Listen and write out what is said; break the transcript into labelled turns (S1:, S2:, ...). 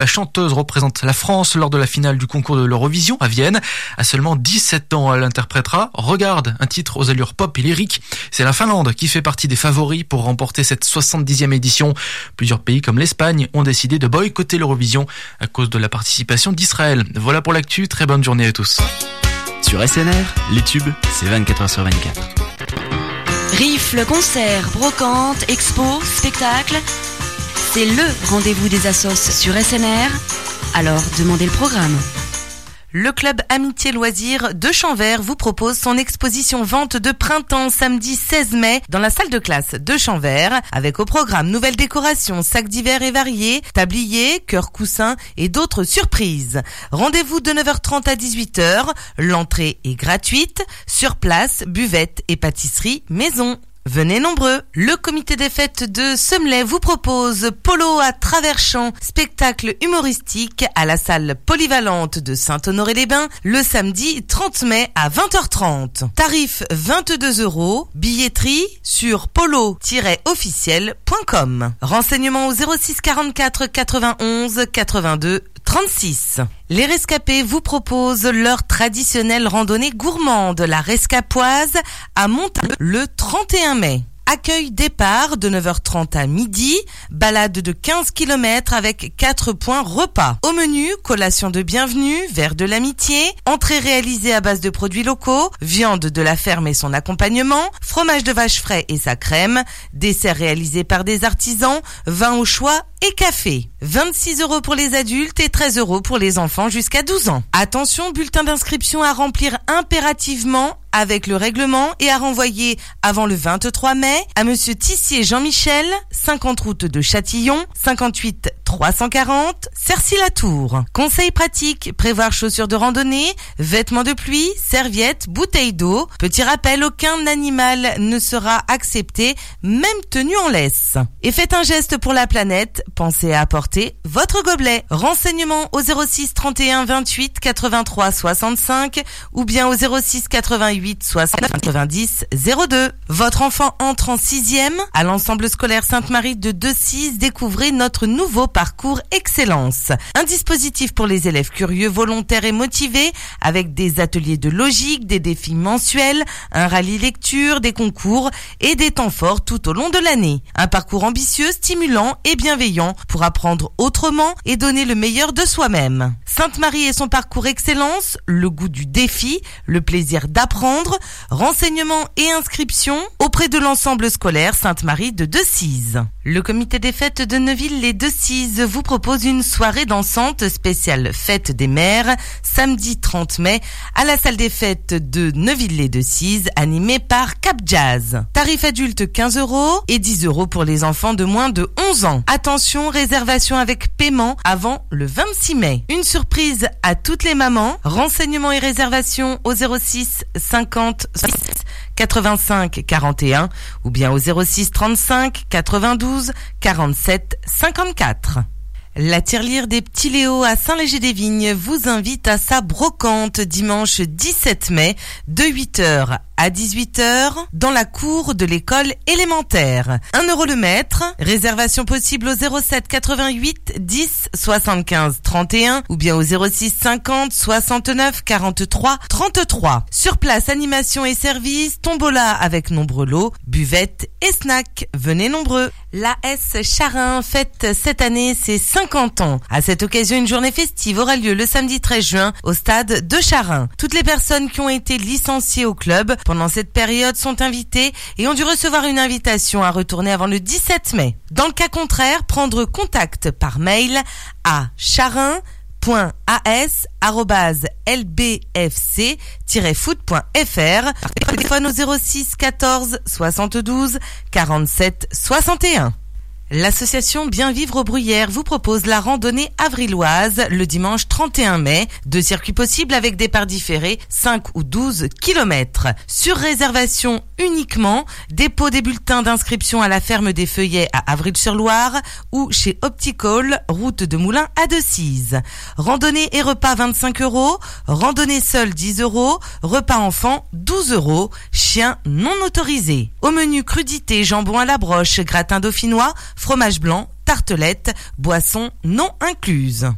S1: chanteuse représente la France lors de la finale du concours de l'Eurovision à Vienne. À seulement 17 ans, elle interprétera Regarde, un titre aux allures pop et lyriques. C'est la Finlande qui fait partie des favoris pour remporter cette 70e édition. Plusieurs pays comme l'Espagne ont décidé de boycotter l'Eurovision à cause de la participation d'Israël. Voilà pour l'actu, très bonne journée à tous.
S2: Sur SNR, les tubes, c'est 24h/24.
S3: Rifle, concerts, brocantes, expos, spectacles. C'est le rendez-vous des assos sur SNR. Alors, demandez le programme.
S4: Le club Amitié Loisirs de Champvert vous propose son exposition vente de printemps samedi 16 mai dans la salle de classe de Champvert avec au programme nouvelles décorations, sacs divers et variés, tabliers, cœurs coussins et d'autres surprises. Rendez-vous de 9h30 à 18h. L'entrée est gratuite. Sur place, buvette et pâtisserie maison. Venez nombreux. Le comité des fêtes de Semlay vous propose Polo à travers champs, spectacle humoristique à la salle polyvalente de Saint-Honoré-les-Bains le samedi 30 mai à 20h30. Tarif 22 €. Billetterie sur polo-officiel.com. Renseignements au 06 44 91 82 36. Les rescapés vous proposent leur traditionnelle randonnée gourmande, la Rescapoise, à Montagne le 31 mai. Accueil départ de 9h30 à midi, balade de 15 km avec 4 points repas. Au menu, collation de bienvenue, verre de l'amitié, entrée réalisée à base de produits locaux, viande de la ferme et son accompagnement, fromage de vache frais et sa crème, dessert réalisé par des artisans, vin au choix et café. 26 € pour les adultes et 13 € pour les enfants jusqu'à 12 ans. Attention, bulletin d'inscription à remplir impérativement avec le règlement et à renvoyer avant le 23 mai à Monsieur Tissier Jean-Michel, 50 route de Châtillon, 58 340, Cercy-la-Tour. Conseil pratique, prévoir chaussures de randonnée, vêtements de pluie, serviettes, bouteilles d'eau. Petit rappel, aucun animal ne sera accepté, même tenu en laisse. Et faites un geste pour la planète, pensez à apporter votre gobelet. Renseignements au 06 31 28 83 65 ou bien au 06 88 69 90 02. Votre enfant entre en 6e à l'ensemble scolaire Sainte-Marie de Decize. Découvrez notre nouveau parcours Excellence. Un dispositif pour les élèves curieux, volontaires et motivés avec des ateliers de logique, des défis mensuels, un rallye lecture, des concours et des temps forts tout au long de l'année. Un parcours ambitieux, stimulant et bienveillant pour apprendre autrement et donner le meilleur de soi-même. Sainte-Marie et son parcours Excellence, le goût du défi, le plaisir d'apprendre. Renseignements et inscriptions auprès de l'ensemble scolaire Sainte-Marie de Decize. Le comité des fêtes de Neuville-les-Decize vous propose une soirée dansante spéciale fête des mères samedi 30 mai à la salle des fêtes de Neuville-les-Decize animée par Cap Jazz. Tarif adulte 15 € et 10 € pour les enfants de moins de 11 ans. Attention, réservation avec paiement avant le 26 mai. Une surprise à toutes les mamans. Renseignements et réservations au 06 50 85 41 ou bien au 06 35 92 47 54. La tirelire des Petits Léos à Saint-Léger-des-Vignes vous invite à sa brocante dimanche 17 mai de 8h à 18h dans la cour de l'école élémentaire. 1 € le mètre. Réservation possible au 07 88 10 75 31 ou bien au 06 50 69 43 33. Sur place, animation et service, tombola avec nombreux lots, buvettes et snacks. Venez nombreux. La S Charin fête cette année ses 50 ans. À cette occasion, une journée festive aura lieu le samedi 13 juin au stade de Charin. Toutes les personnes qui ont été licenciées au club pendant cette période sont invitées et ont dû recevoir une invitation à retourner avant le 17 mai. Dans le cas contraire, prendre contact par mail à charin.as@lbfc-foot.fr, par téléphone au 06 14 72 47 61. L'association Bien Vivre aux Bruyères vous propose la randonnée avrilloise le dimanche 31 mai. 2 circuits possibles avec départ différé, 5 ou 12 km. Sur réservation uniquement, dépôt des bulletins d'inscription à la ferme des Feuillets à Avril-sur-Loire ou chez Opticall, route de Moulins à Decize. Randonnée et repas 25 €, randonnée seule 10 €, repas enfant 12 €, chien non autorisé. Au menu crudité, jambon à la broche, gratin dauphinois, fromage blanc, tartelette, boissons non incluses.